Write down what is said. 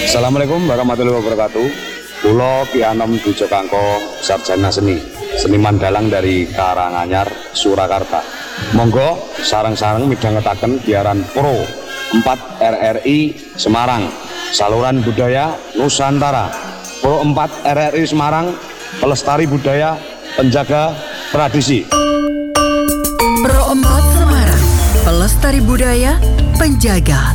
Assalamualaikum warahmatullahi wabarakatuh. Pulau Ki Anom Dujo Kangko, sarjana seni, seniman dalang dari Karanganyar, Surakarta. Monggo sareng-sareng midhangetaken biaran Pro 4 RRI Semarang, saluran budaya Nusantara. Pro 4 RRI Semarang, pelestari budaya, penjaga tradisi. Pro 4 Semarang, pelestari budaya, penjaga